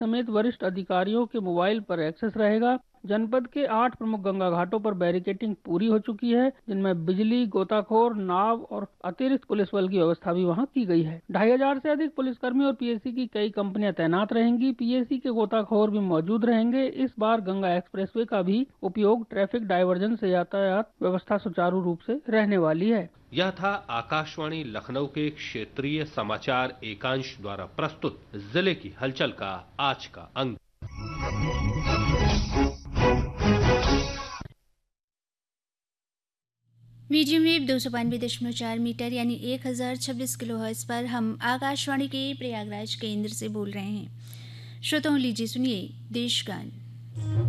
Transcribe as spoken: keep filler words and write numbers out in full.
समेत वरिष्ठ अधिकारियों के मोबाइल पर एक्सेस रहेगा। जनपद के आठ प्रमुख गंगा घाटों पर बैरिकेटिंग पूरी हो चुकी है, जिनमें बिजली, गोताखोर, नाव और अतिरिक्त पुलिस बल की व्यवस्था भी वहां की गई है। ढाई हजार से अधिक पुलिसकर्मी और पीएसी की कई कंपनियां तैनात रहेंगी। पीएसी के गोताखोर भी मौजूद रहेंगे। इस बार गंगा एक्सप्रेसवे का भी उपयोग ट्रैफिक डायवर्जन से यातायात व्यवस्था सुचारू रूप से रहने वाली है। यह था आकाशवाणी लखनऊ के क्षेत्रीय समाचार एकांश द्वारा प्रस्तुत जिले की हलचल का आज का अंक। मीडियम वेव दो सौ बानवे दशमलव चार मीटर यानी एक हजार छब्बीस किलो हर्ट्ज पर हम आकाशवाणी के प्रयागराज केंद्र से बोल रहे हैं। श्रोताओं, लीजिए सुनिए देश गान।